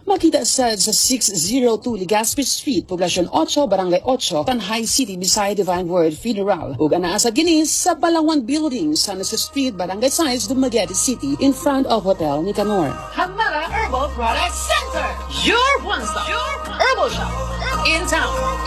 Makita sa 602 Legazpi Street, Poblacion 8, Barangay 8, Tanhay City, Bisaya Divine Word Funeral. Ug anaa sa Ginis sa Palawan Building, San Jose Street, Barangay 6, Dumaguete City, in front of Hotel Nicanor. Hamara Herbal Product Center, your one-stop herbal shop in town.